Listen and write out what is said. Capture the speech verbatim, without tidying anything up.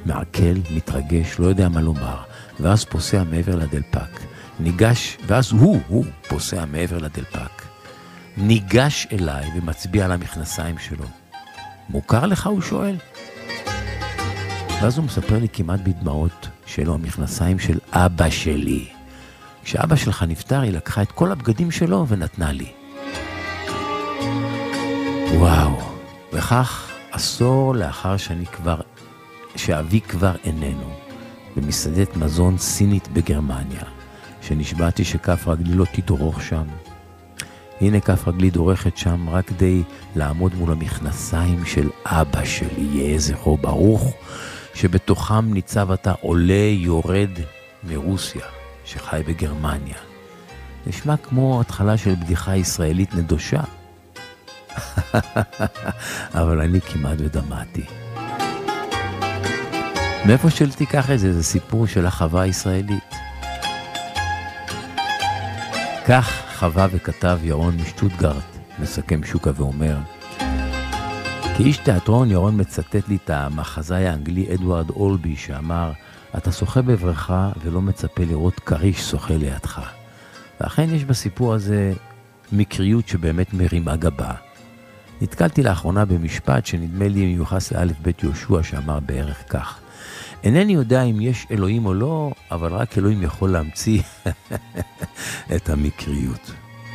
מעכל, מתרגש, לא יודע מה לומר, ואז פוסע מעבר לדלפק. ניגש, ואז הוא, הוא פוסע מעבר לדלפק. ניגש אליי ומצביע על המכנסיים שלו. מוכר לך? הוא שואל. ואז הוא מספר לי כמעט בדמעות שלו המכנסיים של אבא שלי. כשאבא שלך נפטר, היא לקחה את כל הבגדים שלו ונתנה לי. וואו, וכך עשור לאחר שאני כבר, שאבי כבר איננו, במסעדת מזון סינית בגרמניה, שנשבעתי שכף רגלי לא תדרוך שם. הנה כף רגלי דורכת שם רק כדי לעמוד מול המכנסיים של אבא שלי, יהיה זכרו ברוך, שבתוכם ניצב אתה עולה יורד מרוסיה, שחי בגרמניה. נשמע כמו התחלה של בדיחה ישראלית נדושה. אבל אני כמעט ודמעתי. מאיפה של תיקח את זה? זה סיפור של החווה הישראלית. כך חווה וכתב ירון משטוטגרט, מסכם שוקה ואומר, כאיש תיאטרון ירון מצטט לי את המחזאי האנגלי אדוארד אולבי שאמר, אתה שוחה בבריכה ולא מצפה לראות קריש שוחה לידך. ואכן יש בסיפור הזה מקריות שבאמת מרימה גבה. נתקלתי לאחרונה במשפט שנדמה לי מיוחס לאלף בית יהושע שאמר בערך כך, אינני יודע אם יש אלוהים או לא, אבל רק אלוהים יכול להמציא את המקריות.